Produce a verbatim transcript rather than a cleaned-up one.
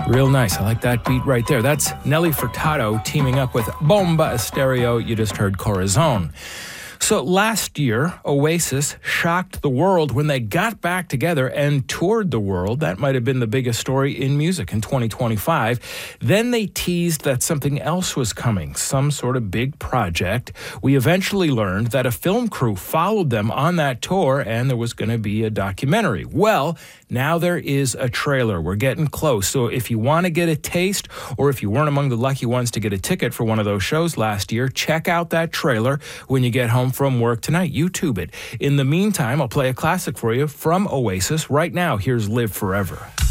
Real nice. I like that beat right there. That's Nelly Furtado teaming up with Bomba Estéreo. You just heard Corazon. So last year, Oasis shocked the world when they got back together and toured the world. That might have been the biggest story in music in twenty twenty-five. Then they teased that something else was coming, some sort of big project. We eventually learned that a film crew followed them on that tour and there was going to be a documentary. Well, now there is a trailer. We're getting close. So if you want to get a taste, or if you weren't among the lucky ones to get a ticket for one of those shows last year, check out that trailer when you get home from work tonight. YouTube it. In the meantime, I'll play a classic for you from Oasis. Right now, here's Live Forever.